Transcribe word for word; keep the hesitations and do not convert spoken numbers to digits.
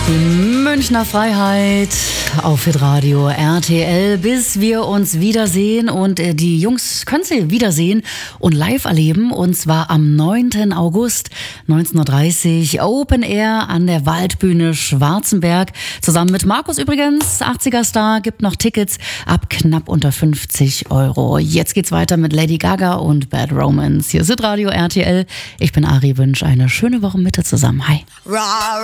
Münchner Freiheit auf Hitradio R T L, bis wir uns wiedersehen. Und äh, die Jungs können sie wiedersehen und live erleben. Und zwar am neunten August neunzehn Uhr dreißig Open Air an der Waldbühne Schwarzenberg. Zusammen mit Markus übrigens, achtziger Star, gibt noch Tickets ab knapp unter fünfzig Euro. Jetzt geht's weiter mit Lady Gaga und Bad Romance. Hier ist Hitradio R T L. Ich bin Ari, wünsche eine schöne Woche Mitte zusammen. Hi.